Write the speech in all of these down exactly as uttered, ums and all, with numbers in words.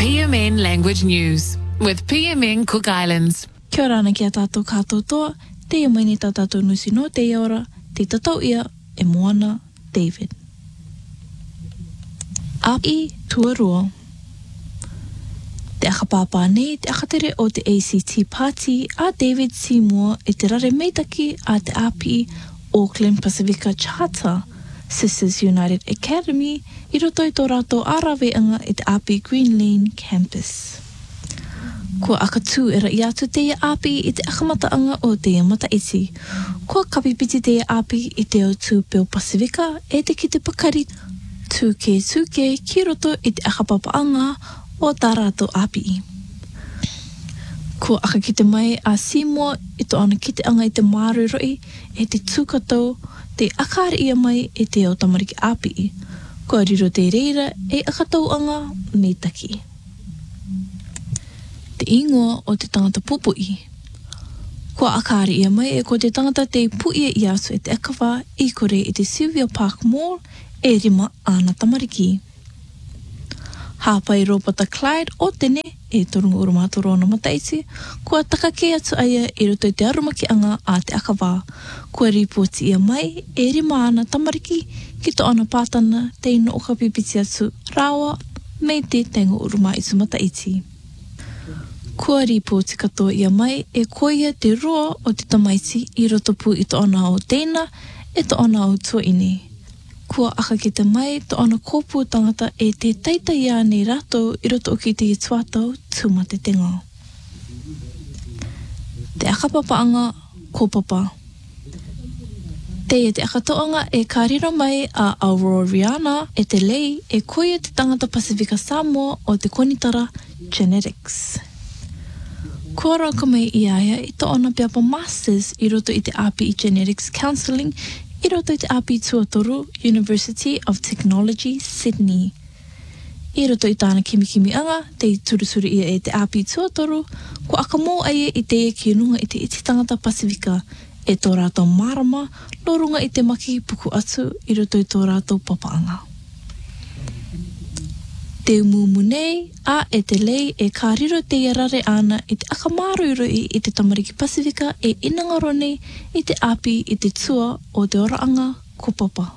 P M N Language News with P M N Cook Islands. Kia ora ana ki a tātou kātou toa, te ia mai ni tā tātou nusi no te ora, te tatau ia e Moana David. Api tuarua. Te akapapa nei te akatere o te A C T Party a David Seymour e te rare meitaki a te api Auckland Pacifica Charter Sisters United Academy i roto i tō rātou araweanga i te api Green Lane Campus. Kua akatū e rai atu te ia api i te akamataanga o te ia mataiti. Kua kapipiti te ia api i te o tūpeo Pacifica e te ki te pakari tūke tūke ki roto i te akapapaanga o tā rātou api. Kua akakite mai a Seymour i tō ana ki te anga i te maru roi e te tūkatau te akare ia mai e te o tamariki api. Kua riro te reira e akatau anga meitaki. Te ingoa o te tangata pupui. Kua akare ia mai e ko te tangata te puia i aso e te akawā i kore i te Sylvia Park Mall e rima ana tamariki. Hāpai Robert Clyde o tene e torunga urumātoro ana mataiti, kua takake atu aia i roto i te arumaki anga a te akawā. Kua ripoti ia mai e rima ana tamariki ki to ana pātana te ino o ka pipiti atu rawa me te tengo uruma i tu mataiti. Kua ripoti katoa ia mai e koia te roa o te tamaiti i roto pu i to ana o tēna e to ana o tuaine. Kua akakita mai to ana kōpū tangata e te taitai nei rātou i roto o ki te tuatau tūma te tenga. Te akapapaanga kōpapa. Te e te akatoanga e kārira mai a Aurora Rihanna e te lei e koia te tangata Pacifica Samoa o te konitara Genetics. Kua rauka mai i aia i to ana piapa Masters i roto i te api i Genetics Counselling i roto i te api tuatoru University of Technology, Sydney. I roto i tāna kimikimi anga, te turusuri ia e te api tuatoru, ko aka mō aia i te e ki runga i te iti tangata Pasifika, e tō rātou marama, no runga i te maki puku atu i roto i tō rātou papaanga. Te umumu nei, a e te lei e kāriro te iarare ana i te akamaru roi i te tamariki Pasifika e inangaro nei i te api i te tua o te oraanga kopapa.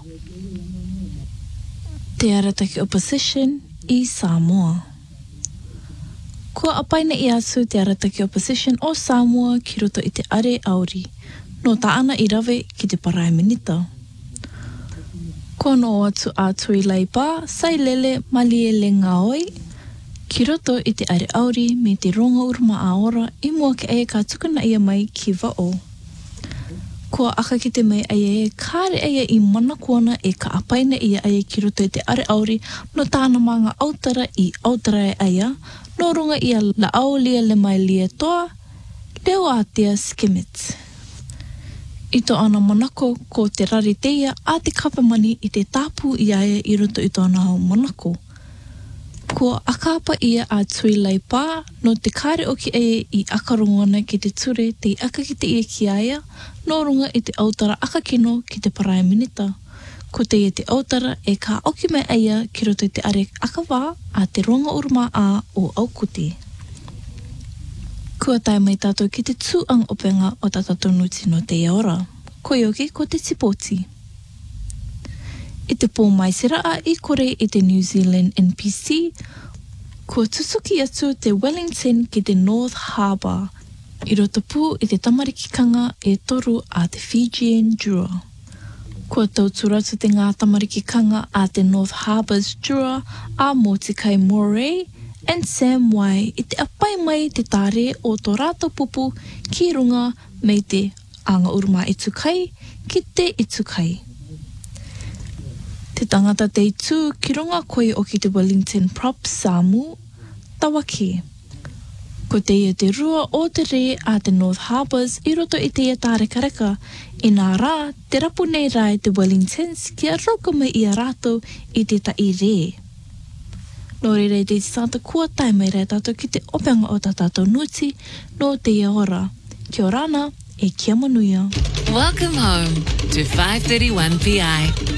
Te arataki opposition i Samoa. Kua apaina i asu te arataki opposition o Samoa ki roto i te are auri, no taana i rawe ki te Prime Minister. Ko no atu a tui laipa, sai lele malie le ngaoi, ki roto i te are auri me te ronga uruma a ora i mua ke aia ka tukuna ia mai ki wao. Kua akakite mai aia e kāre aia i mana kuana e ka apaina ia aia ki roto i te are auri no tāna manga autara i autara e aia, no runga ia la au lia le mai lia toa, leo atia skimit. I tō ana manako ko te rari teia a te kapamani i te tāpū i aia i roto i tōna hau manako. Ko akapa ia a tui lai pā, no te kāre o ki aia i akarongona ki te ture te akakite ia ki aia, no runga i te autara akakino ki te Prime Minister. Ko te ia te autara e ka oki mai aia ki roto i te are akawā a te ronga uruma a o Aukuti. Kua tai mai tātou ki te tūang openga o tātou nuti no te ora. Ko ioki ko te tipoti. I te pō mai siraa i kore i te New Zealand N P C, kua tusuki atu te Wellington ki te North Harbour. I roto pū i te tamarikikanga e toru a te Fijian Jura. Kua tauturatu te ngā tamarikikanga a te North Harbour's Jura a Mōtikai Moray, and Sam Wai i te apai mai te tāre o tō rātou pupu ki runga me te anga uruma i tukai ki te i tukai. Te tangata te itu ki runga koe o ki te Wellington Props Samu, tawake. Ko te ia te rua o te re a te North Harbours i roto i te ia tāre kareka, i nā rā te rapu nei rai te Wellingtons ki a roka mai i a rātou i te tai re. Nō re rei te tata kua tai mai rei tātou ki te opeanga o tā tātou nuti no te ia ora. Kia orana e kia manuia. Welcome home to five thirty-one P I.